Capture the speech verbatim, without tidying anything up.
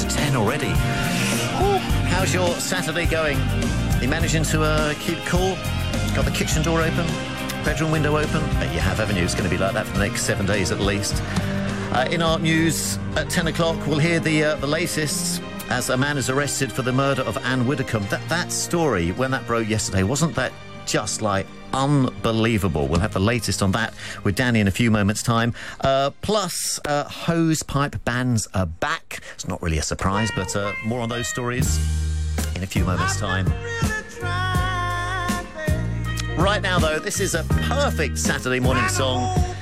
to ten already. Ooh. How's your Saturday going? You managing to uh, keep cool? Got the kitchen door open? Bedroom window open? Bet you have, haven't you? It's going to be like that for the next seven days at least. Uh, in our news at ten o'clock, we'll hear the uh, the latest as a man is arrested for the murder of Anne Widdecombe. That, that story, when that broke yesterday, wasn't that just like unbelievable? We'll have the latest on that with Danny in a few moments' time. Uh, plus, uh, hose pipe bans are back. It's not really a surprise, but uh, more on those stories in a few moments' time. Right now, though, this is a perfect Saturday morning song